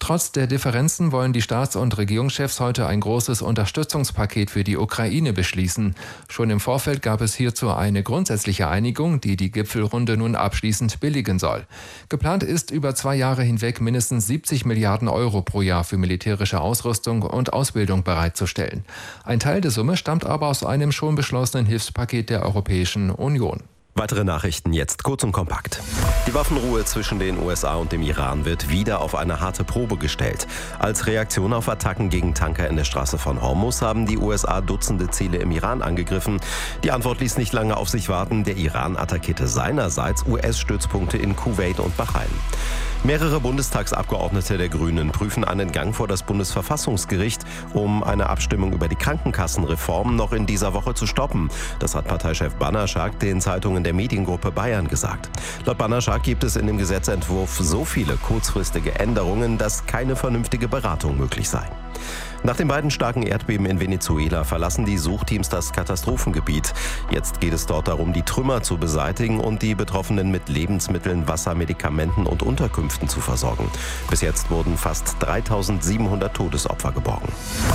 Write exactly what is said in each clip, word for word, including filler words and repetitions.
Trotz der Differenzen wollen die Staats- und Regierungschefs heute ein großes Unterstützungspaket für die Ukraine beschließen. Schon im Vorfeld gab es hierzu eine grundsätzliche Einigung, die die Gipfelrunde nun abschließend billigen soll. Geplant ist, über zwei Jahre hinweg mindestens siebzig Milliarden Euro pro Jahr für militärische Ausrüstung und Ausbildung bereitzustellen. Ein Teil der Summe stammt aber aus einem schon beschlossenen Hilfspaket der Europäischen Union. Weitere Nachrichten jetzt kurz und kompakt. Die Waffenruhe zwischen den U S A und dem Iran wird wieder auf eine harte Probe gestellt. Als Reaktion auf Attacken gegen Tanker in der Straße von Hormuz haben die U S A Dutzende Ziele im Iran angegriffen. Die Antwort ließ nicht lange auf sich warten. Der Iran attackierte seinerseits U S-Stützpunkte in Kuwait und Bahrain. Mehrere Bundestagsabgeordnete der Grünen prüfen einen Gang vor das Bundesverfassungsgericht, um eine Abstimmung über die Krankenkassenreform noch in dieser Woche zu stoppen. Das hat Parteichef Bannerschak den Zeitungen der Mediengruppe Bayern gesagt. Laut Bannerschak gibt es in dem Gesetzentwurf so viele kurzfristige Änderungen, dass keine vernünftige Beratung möglich sei. Nach den beiden starken Erdbeben in Venezuela verlassen die Suchteams das Katastrophengebiet. Jetzt geht es dort darum, die Trümmer zu beseitigen und die Betroffenen mit Lebensmitteln, Wasser, Medikamenten und Unterkünften zu versorgen. Bis jetzt wurden fast dreitausendsiebenhundert Todesopfer geborgen.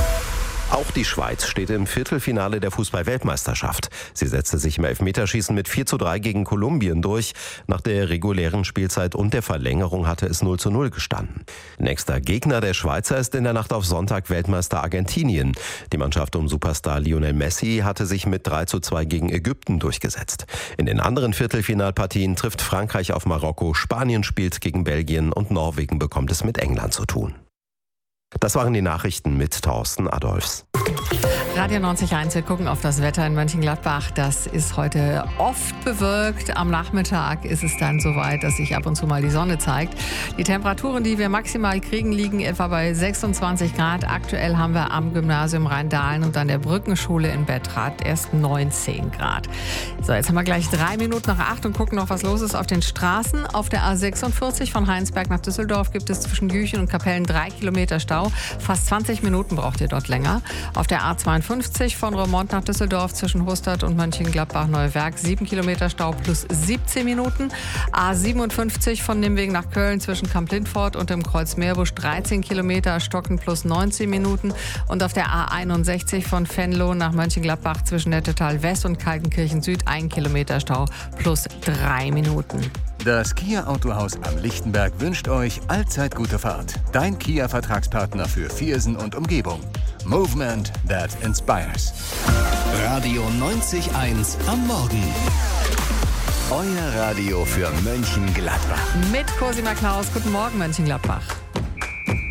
Auch die Schweiz steht im Viertelfinale der Fußball-Weltmeisterschaft. Sie setzte sich im Elfmeterschießen mit vier zu drei gegen Kolumbien durch. Nach der regulären Spielzeit und der Verlängerung hatte es null zu null gestanden. Nächster Gegner der Schweizer ist in der Nacht auf Sonntag Weltmeister Argentinien. Die Mannschaft um Superstar Lionel Messi hatte sich mit drei zu zwei gegen Ägypten durchgesetzt. In den anderen Viertelfinalpartien trifft Frankreich auf Marokko, Spanien spielt gegen Belgien und Norwegen bekommt es mit England zu tun. Das waren die Nachrichten mit Thorsten Adolfs. Radio neunzig Komma eins, wir gucken auf das Wetter in Mönchengladbach. Das ist heute oft bewölkt. Am Nachmittag ist es dann soweit, dass sich ab und zu mal die Sonne zeigt. Die Temperaturen, die wir maximal kriegen, liegen etwa bei sechsundzwanzig Grad. Aktuell haben wir am Gymnasium Rheindahlen und an der Brückenschule in Bettrad erst neunzehn Grad. So, jetzt haben wir gleich drei Minuten nach acht und gucken noch, was los ist auf den Straßen. Auf der A sechsundvierzig von Heinsberg nach Düsseldorf gibt es zwischen Jüchen und Kapellen drei Kilometer Stau. Fast zwanzig Minuten braucht ihr dort länger. Auf der A zweiundfünfzig von Roermond nach Düsseldorf zwischen Hustert und Mönchengladbach-Neuwerk sieben Kilometer Stau plus siebzehn Minuten. A siebenundfünfzig von Nimwegen nach Köln zwischen Kamp-Lindfort und dem Kreuz Meerbusch dreizehn Kilometer, Stocken plus neunzehn Minuten. Und auf der A einundsechzig von Venlo nach Mönchengladbach zwischen Nettetal West und Kaltenkirchen Süd ein Kilometer Stau plus drei Minuten. Das Kia Autohaus am Lichtenberg wünscht euch allzeit gute Fahrt. Dein Kia-Vertragspartner für Viersen und Umgebung. Movement that inspires. Radio neunzig Komma eins am Morgen. Euer Radio für Mönchengladbach. Mit Cosima Klaus. Guten Morgen, Mönchengladbach.